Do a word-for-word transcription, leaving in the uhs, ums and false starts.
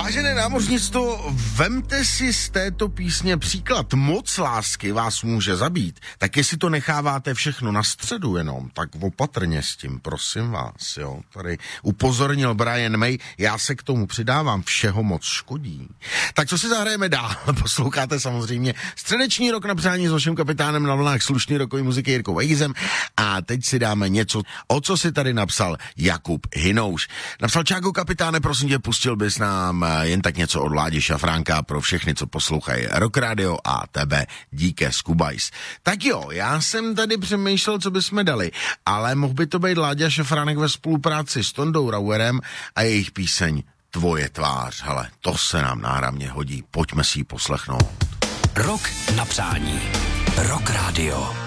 Vážené námořnictvo, vemte si z této písně příklad. Moc lásky vás může zabít. Tak jestli to necháváte všechno na středu jenom, tak opatrně s tím, prosím vás, jo. Tady upozornil Brian May, já se k tomu přidávám, všeho moc škodí. Tak co si zahrajeme dál? Posloucháte samozřejmě středeční rok na přání s vaším kapitánem na vlnách slušný rokový muziky Jirkou Vejgizem a teď si dáme něco, o co si tady napsal Jakub Hinouš. Napsal: Čáku kapitáne, prosím tě, pustil bys nám jen tak něco od Ládi Šafránka pro všechny, co poslouchají Rock Radio a tebe díky Skubajs. Tak jo, já jsem tady přemýšlel, co bychom dali, ale mohl by to být Láďa Šafránek ve spolupráci s Tondou Rauerem a jejich píseň Tvoje tvář. Hele, to se nám náramně hodí, pojďme si ji poslechnout. Rok na přání. Rock Radio.